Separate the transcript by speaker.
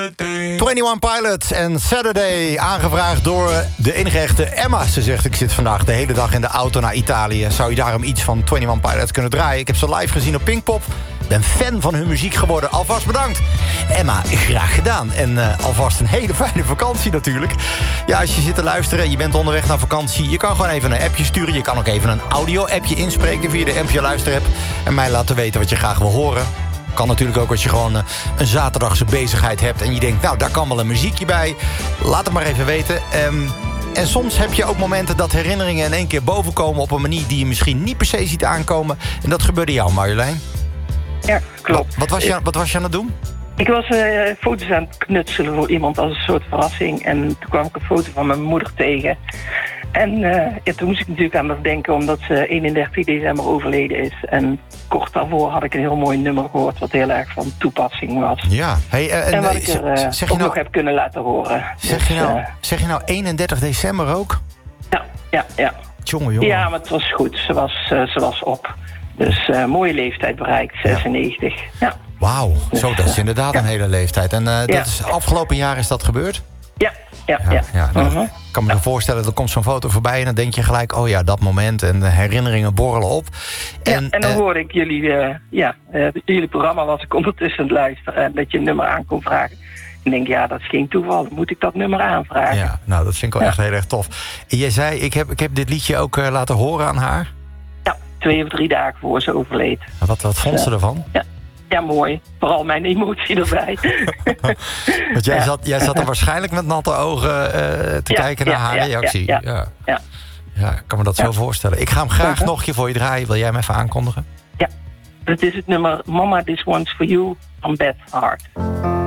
Speaker 1: 21 Pilots en Saturday, aangevraagd door de enige echte Emma. Ze zegt, ik zit vandaag de hele dag in de auto naar Italië. Zou je daarom iets van 21 Pilots kunnen draaien? Ik heb ze live gezien op Pinkpop. Ben fan van hun muziek geworden. Alvast bedankt. Emma, graag gedaan. En alvast een hele fijne vakantie natuurlijk. Ja, als je zit te luisteren en je bent onderweg naar vakantie... je kan gewoon even een appje sturen. Je kan ook even een audio-appje inspreken via de MP Luisterapp. En mij laten weten wat je graag wil horen. Kan natuurlijk ook als je gewoon een zaterdagse bezigheid hebt... en je denkt, nou, daar kan wel een muziekje bij. Laat het maar even weten. En soms heb je ook momenten dat herinneringen in één keer bovenkomen... op een manier die je misschien niet per se ziet aankomen. En dat gebeurde jou, Marjolein.
Speaker 2: Ja, klopt.
Speaker 1: Wat was je aan het doen?
Speaker 2: Ik was foto's aan het knutselen voor iemand als een soort verrassing. En toen kwam ik een foto van mijn moeder tegen. En toen moest ik natuurlijk aan haar denken... omdat ze 31 december overleden is. En kort daarvoor had ik een heel mooi nummer gehoord... wat heel erg van toepassing was.
Speaker 1: Ja.
Speaker 2: En wat ik er nog heb kunnen laten horen.
Speaker 1: Zeg je nou 31 december ook?
Speaker 2: Ja.
Speaker 1: Jongen.
Speaker 2: Ja, maar het was goed. Ze was op. Dus mooie leeftijd bereikt, 96. Ja.
Speaker 1: Wauw, zo, dat is inderdaad een hele leeftijd. En dat is, afgelopen jaar is dat gebeurd?
Speaker 2: Ja.
Speaker 1: Nou, ik kan me voorstellen, er komt zo'n foto voorbij... en dan denk je gelijk, oh ja, dat moment. En de herinneringen borrelen op.
Speaker 2: En dan hoorde ik jullie programma was ik ondertussen aan het luisteren... en dat je een nummer aan kon vragen. Ik denk, ja, dat is geen toeval. Dan moet ik dat nummer aanvragen.
Speaker 1: Ja, nou, dat vind ik wel echt heel erg tof. En jij zei, ik heb dit liedje ook laten horen aan haar?
Speaker 2: Ja, 2 of 3 dagen voor ze overleed.
Speaker 1: Wat vond ze ervan?
Speaker 2: Ja, mooi. Vooral mijn emotie erbij.
Speaker 1: Want jij zat er waarschijnlijk met natte ogen te kijken naar haar reactie. Ja, ik kan me dat zo voorstellen. Ik ga hem graag nog een keer voor je draaien. Wil jij hem even aankondigen?
Speaker 2: Ja, dat is het nummer Mama This One's For You van Beth Hart.